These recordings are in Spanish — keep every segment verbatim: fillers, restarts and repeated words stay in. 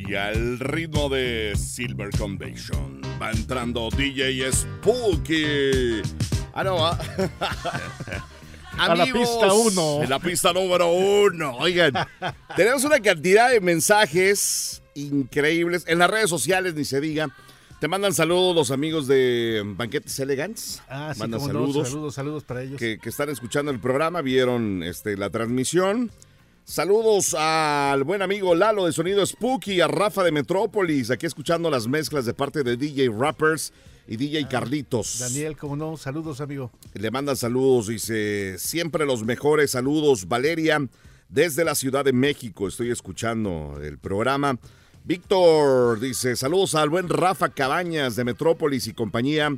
Y al ritmo de Silver Conviction va entrando D J Spooky. Ah, no, ¿ah? A la pista uno. En la pista número uno. Oigan, tenemos una cantidad de mensajes increíbles. En las redes sociales, ni se diga. Te mandan saludos los amigos de Banquetes Elegance. Ah, sí, mandan saludos. saludos. No, saludos, saludos para ellos. Que, que están escuchando el programa, vieron este, la transmisión. Saludos al buen amigo Lalo de Sonido Spooky, a Rafa de Metrópolis, aquí escuchando las mezclas de parte de D J Rappers y D J ah, Carlitos. Daniel, como no, saludos, amigo. Le mandan saludos, dice, siempre los mejores saludos. Valeria, desde la Ciudad de México, estoy escuchando el programa. Víctor, dice, saludos al buen Rafa Cabañas de Metrópolis y compañía.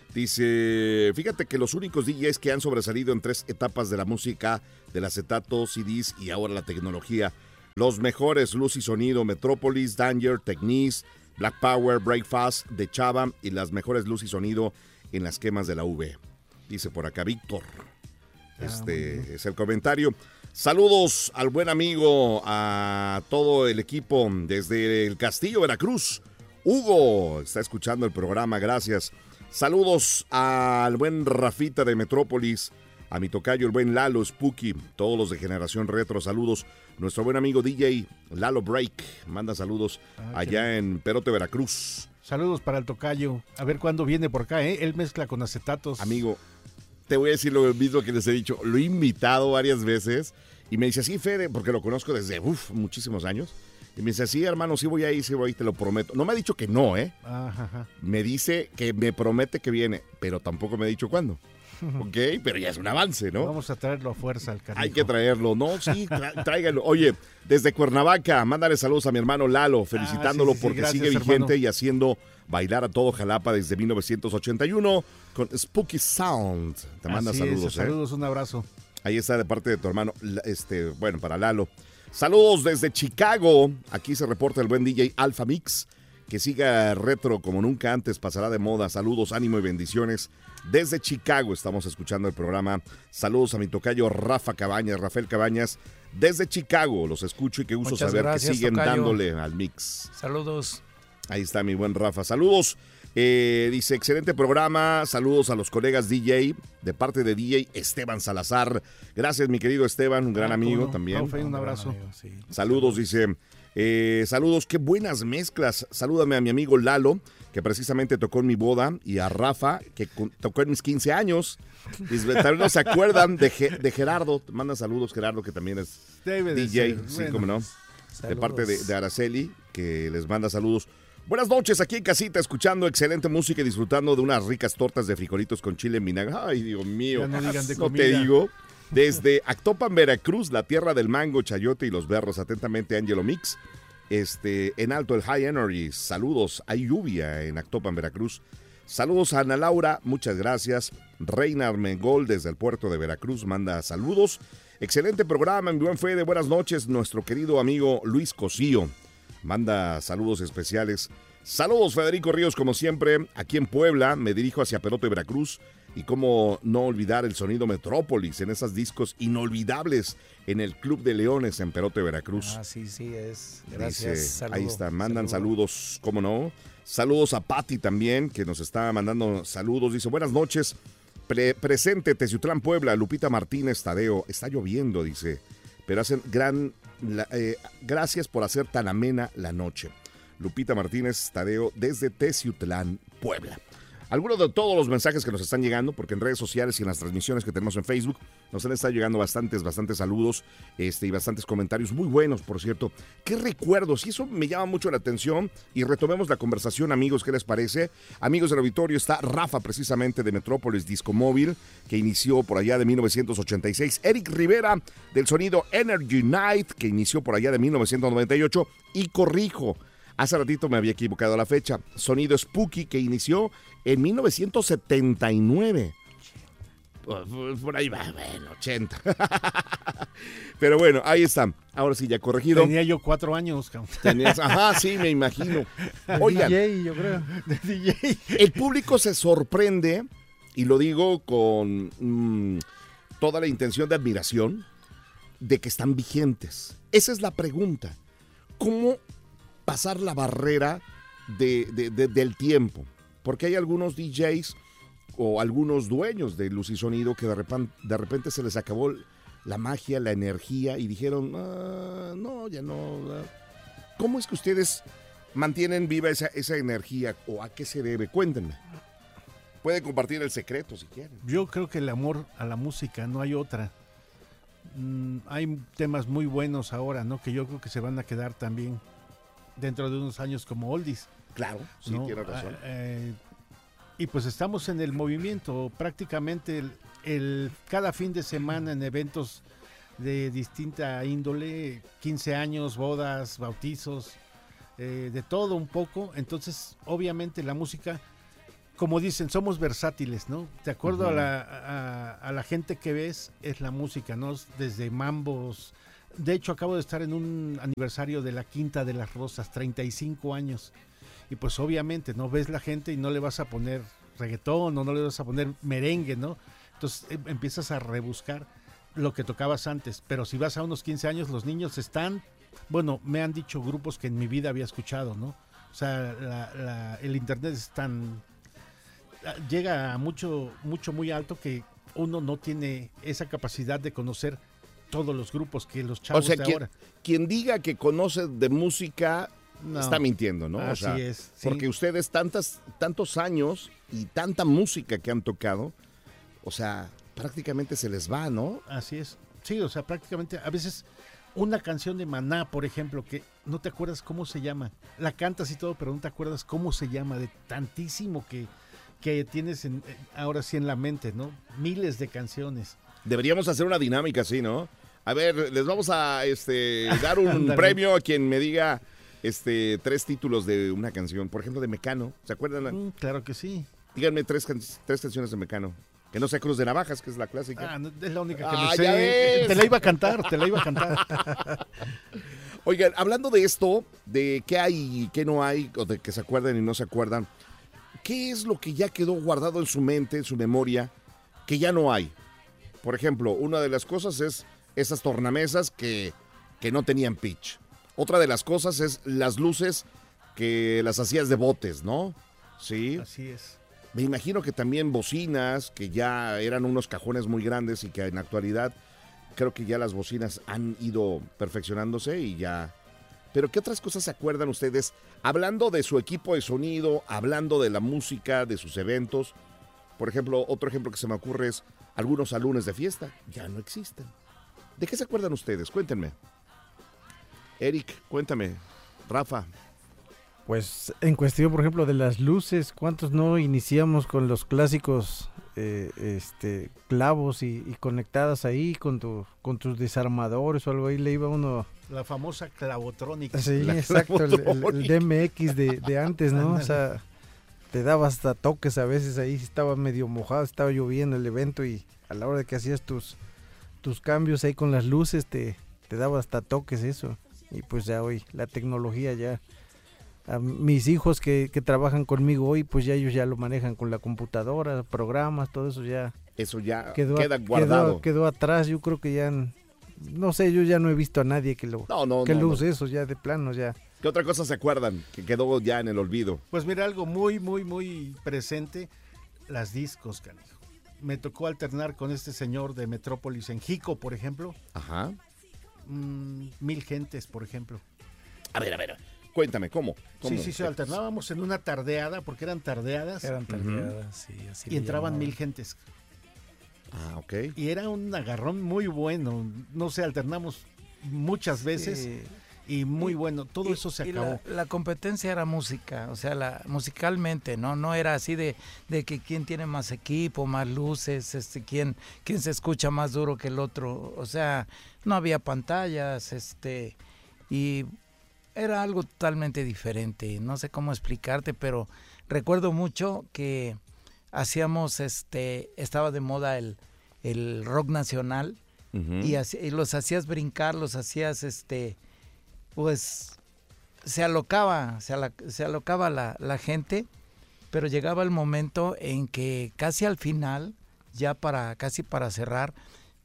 Dice, fíjate que los únicos D Js que han sobresalido en tres etapas de la música, del acetato, C Ds y ahora la tecnología. Los mejores, Luz y Sonido, Metrópolis, Danger, Technics, Black Power, Breakfast, de Chava y las mejores Luz y Sonido en las quemas de la V. Dice por acá Víctor. Este ah, es el comentario. Saludos al buen amigo, a todo el equipo desde el Castillo, Veracruz. Hugo está escuchando el programa, gracias. Saludos al buen Rafita de Metrópolis, a mi tocayo, el buen Lalo Spooky, todos los de Generación Retro, saludos. Nuestro buen amigo D J Lalo Break, manda saludos ah, allá en Perote, Veracruz. Saludos para el tocayo, a ver cuándo viene por acá, ¿eh? Él mezcla con acetatos. Amigo, te voy a decir lo mismo que les he dicho, lo he invitado varias veces y me dice, sí, Fede, porque lo conozco desde uf, muchísimos años. Y me dice, sí, hermano, sí voy a ir, sí voy a ir, te lo prometo. No me ha dicho que no, ¿eh? Ajá, ajá. Me dice que me promete que viene, pero tampoco me ha dicho cuándo. Ok, pero ya es un avance, ¿no? Vamos a traerlo a fuerza al cariño. Hay que traerlo, ¿no? Sí, tráigalo. Oye, desde Cuernavaca, mándale saludos a mi hermano Lalo, felicitándolo ah, sí, sí, sí, porque gracias, sigue vigente hermano. Y haciendo bailar a todo Jalapa desde mil novecientos ochenta y uno con Spooky Sound. Te manda Así saludos, es, ¿eh? Saludos, un abrazo. Ahí está de parte de tu hermano, este, bueno, para Lalo. Saludos desde Chicago. Aquí se reporta el buen D J Alpha Mix. Que siga retro como nunca antes, pasará de moda. Saludos, ánimo y bendiciones. Desde Chicago estamos escuchando el programa. Saludos a mi tocayo Rafa Cabañas, Rafael Cabañas. Desde Chicago los escucho y qué gusto Muchas saber gracias, que siguen tocayo. Dándole al mix. Saludos. Ahí está mi buen Rafa. Saludos. Eh, dice, excelente programa. Saludos a los colegas D J. De parte de D J Esteban Salazar. Gracias, mi querido Esteban, un gran ah, amigo no, también. No, un abrazo. Amigo, sí. Saludos, dice. Eh, saludos, qué buenas mezclas. Salúdame a mi amigo Lalo, que precisamente tocó en mi boda, y a Rafa, que tocó en mis quince años. Y también no se acuerdan de, Ge- de Gerardo. Te manda saludos, Gerardo, que también es Debe D J. Ser, sí, bueno, cómo no. Saludos. De parte de, de Araceli, que les manda saludos. Buenas noches, aquí en casita, escuchando excelente música y disfrutando de unas ricas tortas de frijolitos con chile en vinagre. Ay, Dios mío. Ya no digan de no comida. te digo. Desde Actopan, Veracruz, la tierra del mango, chayote y los berros. Atentamente, Angelo Mix. Este, en alto el High Energy. Saludos. Hay lluvia en Actopan, Veracruz. Saludos a Ana Laura. Muchas gracias. Reina Armengol desde el puerto de Veracruz manda saludos. Excelente programa, mi buen Fede. Buenas noches. Nuestro querido amigo Luis Cosío manda saludos especiales. Saludos, Federico Ríos, como siempre. Aquí en Puebla me dirijo hacia Perote, Veracruz. Y cómo no olvidar el sonido Metrópolis en esos discos inolvidables en el Club de Leones en Perote, Veracruz. Ah, sí, sí, es. Gracias. Dice, saludo, ahí está, mandan saludo. saludos, cómo no. Saludos a Patti también, que nos está mandando saludos. Dice, buenas noches. Pre- presente, Teciutlán, Puebla, Lupita Martínez Tadeo. Está lloviendo, dice, pero hacen gran... La, eh, gracias por hacer tan amena la noche. Lupita Martínez Tadeo desde Teciutlán, Puebla. Algunos de todos los mensajes que nos están llegando, porque en redes sociales y en las transmisiones que tenemos en Facebook nos han estado llegando bastantes, bastantes saludos este, y bastantes comentarios muy buenos, por cierto. ¿Qué recuerdos? Y eso me llama mucho la atención y retomemos la conversación, amigos, ¿qué les parece? Amigos del auditorio, está Rafa precisamente de Metrópolis Disco Móvil, que inició por allá de mil novecientos ochenta y seis. Eric Rivera del sonido Energy Night, que inició por allá de mil novecientos noventa y ocho. Y corrijo, hace ratito me había equivocado la fecha. Sonido Spooky, que inició en mil novecientos setenta y nueve. Por ahí va, bueno, ochenta. Pero bueno, ahí está. Ahora sí, ya corregido. Tenía yo cuatro años. Tenías, ajá, sí, me imagino. Oigan, D J, yo creo. De D J. El público se sorprende, y lo digo con mmm, toda la intención de admiración, de que están vigentes. Esa es la pregunta. ¿Cómo pasar la barrera de, de, de, del tiempo. Porque hay algunos D Js o algunos dueños de luz y sonido que de repente, de repente se les acabó la magia, la energía y dijeron, ah, no, ya no. Ah. ¿Cómo es que ustedes mantienen viva esa, esa energía o a qué se debe? Cuéntenme. Pueden compartir el secreto si quieren. Yo creo que el amor a la música, no hay otra. Mm, hay temas muy buenos ahora, ¿no? Que yo creo que se van a quedar también dentro de unos años como oldies. Claro, sí, ¿no? tiene razón. Eh, y pues estamos en el movimiento, prácticamente el, el, cada fin de semana en eventos de distinta índole, quince años, bodas, bautizos, eh, de todo un poco. Entonces, obviamente la música, como dicen, somos versátiles, ¿no? De acuerdo uh-huh. a, la, a, a la gente que ves, es la música, ¿no? Desde mambos. De hecho, acabo de estar en un aniversario de la Quinta de las Rosas, treinta y cinco años. Y pues obviamente, ¿no? Ves la gente y no le vas a poner reggaetón o no le vas a poner merengue, ¿no? Entonces eh, empiezas a rebuscar lo que tocabas antes. Pero si vas a unos quince años, los niños están, bueno, me han dicho grupos que en mi vida había escuchado, ¿no? O sea, la, la, el internet es tan, llega a mucho, mucho, muy alto que uno no tiene esa capacidad de conocer todos los grupos que los chavos o sea, de quien, ahora. Quien diga que conoce de música no, está mintiendo, ¿no? Así o sea, es. Sí. Porque ustedes tantas, tantos años y tanta música que han tocado, o sea, prácticamente se les va, ¿no? Así es. Sí, o sea, prácticamente a veces una canción de Maná, por ejemplo, que no te acuerdas cómo se llama. La cantas y todo, pero no te acuerdas cómo se llama, de tantísimo que, que tienes en, ahora sí en la mente, ¿no? Miles de canciones. Deberíamos hacer una dinámica así, ¿no? A ver, les vamos a este, dar un premio a quien me diga este, tres títulos de una canción. Por ejemplo, de Mecano. ¿Se acuerdan? Mm, claro que sí. Díganme tres, can- tres canciones de Mecano. Que no sea Cruz de Navajas, que es la clásica. Ah, no, es la única que ah, me ya sé. ves. Te la iba a cantar, te la iba a cantar. Oigan, hablando de esto, de qué hay y qué no hay, o de que se acuerdan y no se acuerdan, ¿qué es lo que ya quedó guardado en su mente, en su memoria, que ya no hay? Por ejemplo, una de las cosas es esas tornamesas que, que no tenían pitch. Otra de las cosas es las luces que las hacías de botes, ¿no? Sí. Así es. Me imagino que también bocinas, que ya eran unos cajones muy grandes y que en la actualidad creo que ya las bocinas han ido perfeccionándose y ya... Pero ¿qué otras cosas se acuerdan ustedes? Hablando de su equipo de sonido, hablando de la música, de sus eventos. Por ejemplo, otro ejemplo que se me ocurre es algunos salones de fiesta. Ya no existen. ¿De qué se acuerdan ustedes? Cuéntenme. Eric, cuéntame. Rafa. Pues en cuestión, por ejemplo, de las luces, ¿cuántos no iniciamos con los clásicos eh, este, clavos y, y conectadas ahí con, tu, con tus desarmadores o algo ahí? Le iba uno... La famosa clavotrónica. Sí, La exacto, el, el, el clavotrónica. D M X de, de antes, ¿no? O sea, te daba hasta toques a veces ahí, estaba medio mojado, estaba lloviendo el evento y a la hora de que hacías tus, tus cambios ahí con las luces, te, te daba hasta toques eso. Y pues ya hoy, la tecnología ya... A mis hijos que, que trabajan conmigo hoy, pues ya ellos ya lo manejan con la computadora, programas, todo eso ya Eso ya quedó, queda guardado. Quedó, quedó atrás. Yo creo que ya, no sé, yo ya no he visto a nadie que lo, no, no, que no, lo no. use eso ya de plano ya. ¿Qué otra cosa se acuerdan que quedó ya en el olvido? Pues mira, algo muy, muy, muy presente, las discos, canijo. Me tocó alternar con este señor de Metrópolis en Jico, por ejemplo. Ajá. Mm, mil gentes, por ejemplo. A ver, a ver, cuéntame, ¿cómo? ¿Cómo? Sí, sí, sí, alternábamos en una tardeada, porque eran tardeadas. Eran tardeadas, uh-huh. sí, así y entraban llamaban. mil gentes. Ah, ok. Y era un agarrón muy bueno. No sé, alternamos muchas veces. Sí. Y muy Y- bueno, todo y- eso se y acabó. La, la competencia era música, o sea, la musicalmente, no, no era así de, de que quién tiene más equipo, más luces, este, quién, quién se escucha más duro que el otro, o sea, no había pantallas, este, y era algo totalmente diferente. No sé cómo explicarte, pero recuerdo mucho que hacíamos, este, estaba de moda el, el rock nacional Uh-huh. y, así- y los hacías brincar, los hacías, este, pues se alocaba, se, ala- se alocaba la, la gente, pero llegaba el momento en que casi al final, ya para casi para cerrar,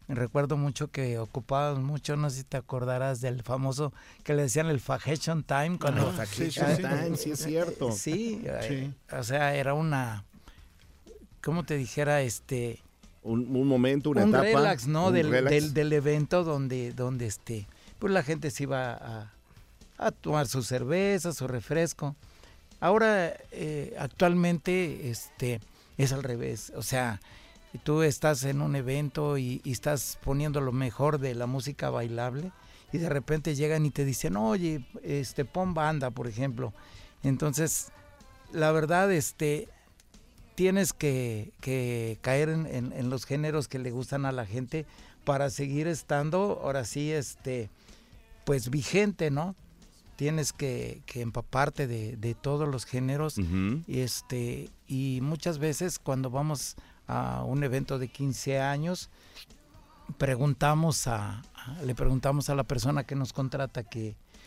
recuerdo mucho que ocupábamos mucho, no sé si te acordarás del famoso que le decían el Faction Time. Cuando, ah, Faction sí, Time, sí es cierto. Sí, Sí. eh, o sea, era una, ¿cómo te dijera? Este... Un, un momento, una un etapa. relax, ¿no? Un Del, relax. del, del evento donde, donde este, pues la gente se iba a, a tomar su cerveza, su refresco. Ahora, eh, actualmente, este, es al revés. O sea, tú estás en un evento y, y estás poniendo lo mejor de la música bailable y de repente llegan y te dicen, oye, este, pon banda, por ejemplo. Entonces, la verdad, este... tienes que, que caer en, en, en los géneros que le gustan a la gente para seguir estando, ahora sí, este, pues vigente, ¿no? Tienes que, que empaparte de, de todos los géneros. Uh-huh. y, este, y muchas veces cuando vamos a un evento de quince años, preguntamos a, a, le preguntamos a la persona que nos contrata que,